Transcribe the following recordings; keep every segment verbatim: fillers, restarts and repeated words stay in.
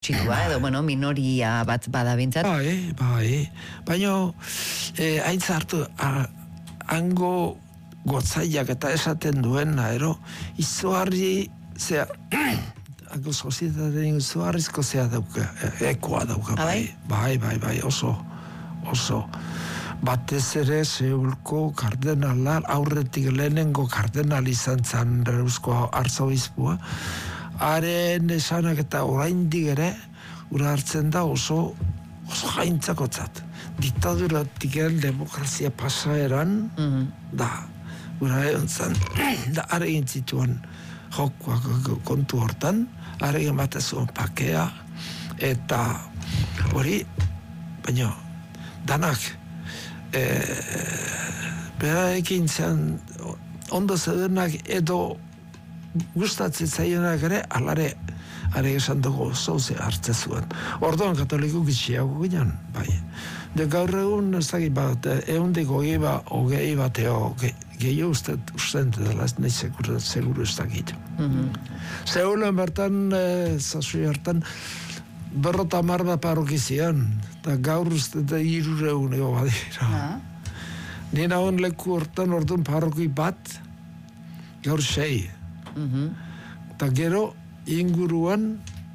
txitua, edo, bueno, minoria bat bada bintzat. Bai, bai. Baina, eh, hain zartu, hango gotzaiak eta esaten duena, ero, izuarri, zea, hango sozietateen izuarrizko zea dauka, ekoa dauka, bai, bai, bai, bai, oso, oso. Batez ere Seulko kardenala, aurretik lehenengo kardenal izan zan Reuzko arzobizpua, haren esanak eta oraindik ere, ura hartzen da oso, oso jaintzakotzat. Diktaduratik demokrazia pasaeran, mm-hmm. da, ura egon zan, da aregin zituen jokoak kontu hortan, aregin batezuen pakea, eta hori, baina, danak, e, berarekin zen, ondo zeudenak edo gustatzen zaienak ere, alare, are esan dugu zauze hartze zuen. Orduan katoliko gitxiago ginen, bai. De gaur egun, ez dakit bat, egundik hogei bat, hogei bat, gehiago usten dela, ez nahi seguru, seguru ez dakit. Zeulen bertan, zazui hartan, berrota hamar bat parokizian, eta gaur uste da irure eguneko badira. Nina hon leku hortan orduan paroki bat, gaur sei. Eta gero, inguruan,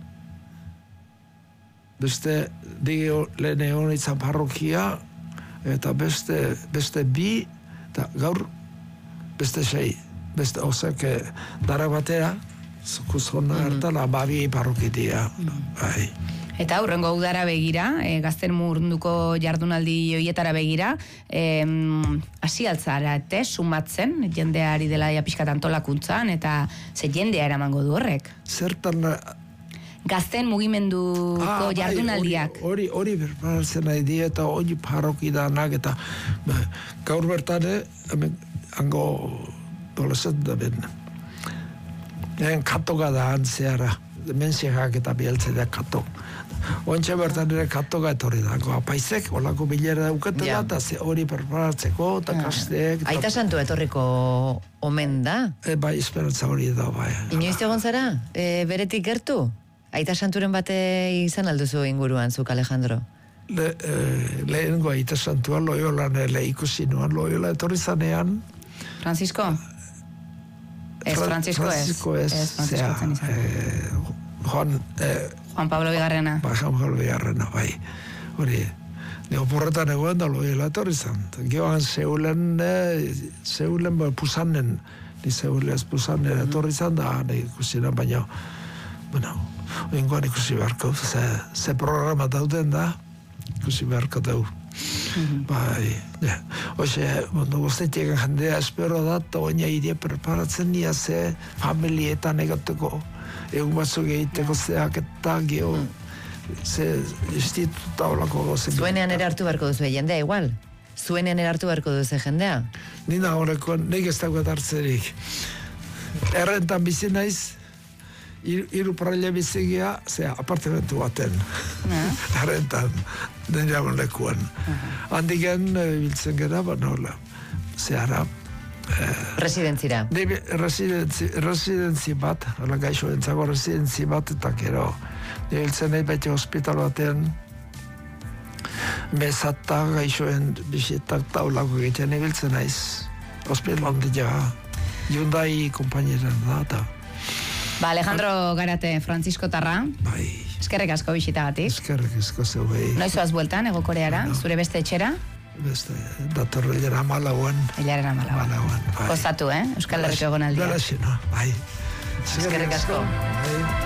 beste, dige lehen egon izan parrokia, eta beste, beste bi, eta gaur, beste sei. Beste, ozak, dara batera, zukuzona hartan, ababi parrokitia. Bai. Eta hurrengo udara begira, e, gazten munduko jardunaldi hoietara begira, hasi e, altzara, ete, sumatzen, jendeari dela pixkat antolakuntzan, eta ze jendea eramango du horrek? Zertan... Gazten mugimenduko ah, jardunaldiak. Hori, hori berparatzen nahi di, eta hori parrokidanak, eta ba, gaur bertane, hango dolezet da ben. Egen katoga da antzeara, mensiakak eta bieltze da katok. Ointxe bertan ere katoga etorri dago, apaizek, olako bilera daukatela, eta ja. Hori preparatzeko, eta ja. Kasteek... Ta... Aita santu etorriko omen da? E, bai, esperantza hori da, bai. Inoiz egon zara? E, beretik gertu? Aita santuren bate izan alduzu inguruan, zuk, Alejandro? Le, e, lehengo aita santua Loyolan ele ikusi nuan, Loyola etorri zanean... Francisco? Ez, Francisco ez. Francisco ez, ez Francisco zen izan. Juan... Eh, Juan Pablo Bigarrena. Ba, Juan Pablo Bigarrena, bai. Hori, nego porretan egoen da Loyola etorri zan. Geoan Seulen, eh, Seulen, ba, Pusanen, ni Seulez Pusanen etorri zan da, ne ikusina, baina, bueno, oingoan ikusi beharko, ze, ze programa dauden da, ikusi beharko dau. Mm-hmm. Bai, ja. Oxe, mundu guztetik jendea espero da, eta oina iria preparatzen nia ze familietan egateko, egun batzuk egiteko zeak eta geho, ze instituta olako gozen. Zuenean ere hartu beharko duzu jendea, igual? Zuenean ere hartu beharko duzu jendea? Nina horrekoan, nik ez dagoet hartzerik. Errentan bizi naiz, hiru paraile bizigia, zera, apartamentu baten. Errentan, den jagon lekuan. Handiken, biltzen gara, banola, zehara, Residentzira. Residentzi, residentzi bat, ala gaixo entzago residentzi bat, eta gero, nibiltzen nahi beti hospital batean, mesata gaixoen bisitak taulako egiten nibiltzen naiz. Hospital handia, Hyundai kompainieran da, eta... Ba, Alejandro Garate, Francisco Tarra. Bai. Eskerrik asko bisitagatik. Eskerrik asko zeu, bai. Noizoaz bueltan, Ego Koreara, no. Zure beste etxera? Beste, dator hilera malauan. Hilera malauan. Bai. Gozatu, eh? Euskal Herriko egonaldia. Bela xino, bai. Eskerrik asko. Bai.